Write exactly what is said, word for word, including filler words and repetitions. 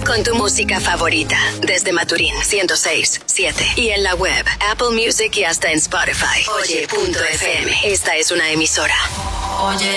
con tu música favorita. Desde Maturín ciento seis punto siete y en la web, Apple Music y hasta en Spotify. Oye punto f m. Esta es una emisora. Oye.